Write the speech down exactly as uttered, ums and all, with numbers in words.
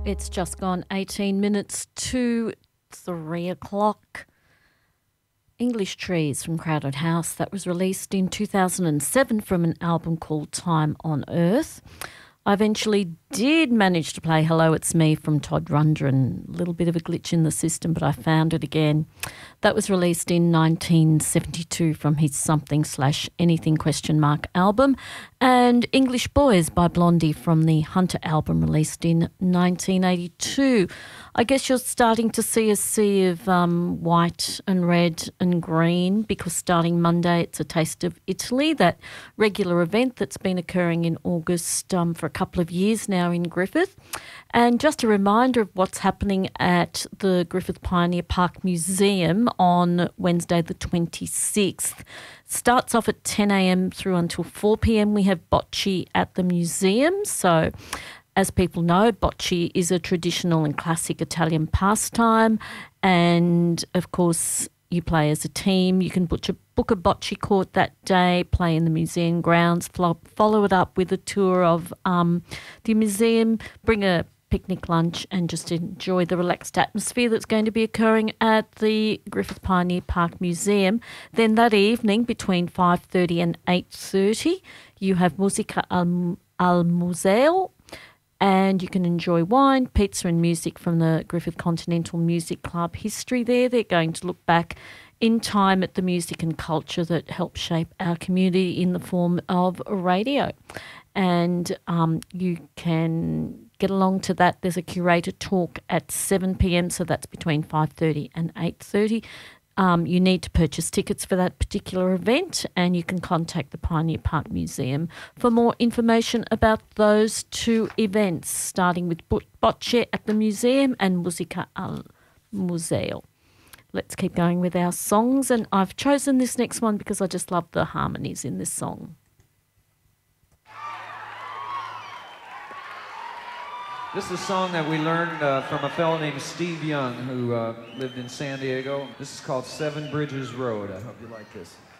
It's just gone eighteen minutes to three o'clock. English Trees from Crowded House. That was released in two thousand seven from an album called Time on Earth. I eventually did manage to play Hello, It's Me from Todd Rundgren. A little bit of a glitch in the system, but I found it again. That was released in nineteen seventy-two from his Something Slash Anything question mark album. And English Boys by Blondie from the Hunter album released in nineteen eighty-two. I guess you're starting to see a sea of um, white and red and green because starting Monday it's a Taste of Italy, that regular event that's been occurring in August um, for a couple of years now in Griffith. And just a reminder of what's happening at the Griffith Pioneer Park Museum on Wednesday the twenty-sixth. Starts off at ten a.m. through until four p.m. We have bocce at the museum. So as people know, bocce is a traditional and classic Italian pastime. And, of course, you play as a team. You can book a, book a bocce court that day, play in the museum grounds, follow, follow it up with a tour of um, the museum, bring a picnic lunch and just enjoy the relaxed atmosphere that's going to be occurring at the Griffith Pioneer Park Museum. Then that evening between five thirty and eight thirty, you have Musica al, al Museo, and you can enjoy wine, pizza and music from the Griffith Continental Music Club history there. They're going to look back in time at the music and culture that helped shape our community in the form of radio. And um, you can get along to that. There's a curator talk at seven p.m, so that's between five thirty and eight thirty. Um, you need to purchase tickets for that particular event, and you can contact the Pioneer Park Museum for more information about those two events, starting with bocce at the museum and Musica al Museo. Let's keep going with our songs, and I've chosen this next one because I just love the harmonies in this song. This is a song that we learned uh, from a fellow named Steve Young who uh, lived in San Diego. This is called Seven Bridges Road. I hope you like this.